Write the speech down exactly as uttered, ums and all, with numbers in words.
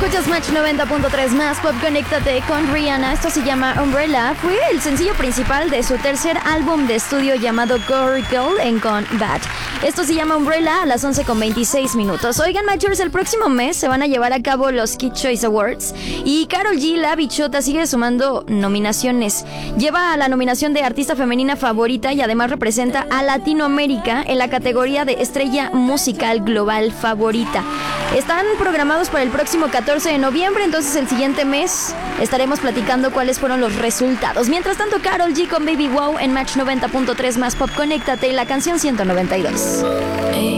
Escuchas Match noventa punto tres más Pop, conéctate con Rihanna. Esto se llama Umbrella. Fue el sencillo principal de su tercer álbum de estudio llamado Girl en Combat. Esto se llama Umbrella a las once con veintiséis minutos. Oigan, Matchers, el próximo mes se van a llevar a cabo los Kid Choice Awards y Karol G, la bichota, sigue sumando nominaciones. Lleva la nominación de Artista Femenina Favorita y además representa a Latinoamérica en la categoría de Estrella Musical Global Favorita. Están programados para el próximo catorce de noviembre, entonces el siguiente mes estaremos platicando cuáles fueron los resultados. Mientras tanto, Karol G con Baby Wow en Match noventa punto tres más Pop, conéctate, y la canción ciento noventa y dos.